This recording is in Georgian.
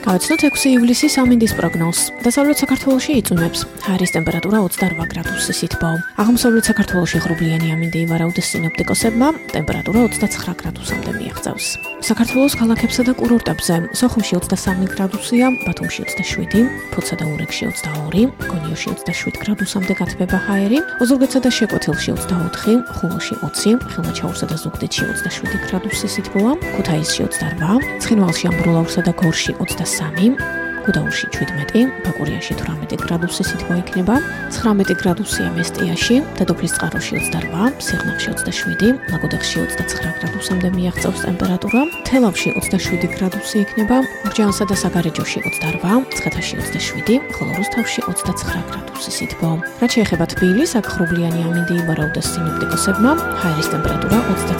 Გავაცნოთ 6 ივლისის ამინდის პროგნოზს. დასავლეთ საქართველოში იწვიმებს. ჰაერის ტემპერატურა 28 გრადუსის სითბო. აღმოსავლეთ საქართველოში ღრუბლიანი ამინდი ივარაუდეს სინოპტიკოსებმა, ტემპერატურა 29 გრადუსამდე მიაღწევს. საქართველოს ქალაქებსა და კურორტებზე სოხუმში 23 გრადუსია, ბათუმში 27, ფოთსა და ურეკში 22, გონიოში 27 გრადუსამდე გათბება ჰაერი, ოზურგეთსა და შეკვეთილში 24, ხულოში 20, ხილმოჩაურსა და ზუგდიდში 27 გრადუსის სითბოა, ქუთაისში 28, ცხინვალში, ამბროლაურსა და გორში 23, გუდაურში 17, ბაკურიაში 18 გრადუსის სითბო იქნება, 19 გრადუსია მესტიაში, დედოფლის წყაროში 28, სიღნაღში 27, ლაგოდეხში 29 გრადუსამდე მიაღწევს ტემპერატურა, თელავში 27 გრადუსი იქნება, ურჯაანსა და საგარეჯოში 28, მცხეთაში 27, ხოლო რუსთავში 29 გრადუსის სითბო. რაც შეეხება თბილისს, აქ ღრუბლიანი ამინდი ივარაუდეს სინოპტიკოსებმა, ჰაერის ტემპერატურა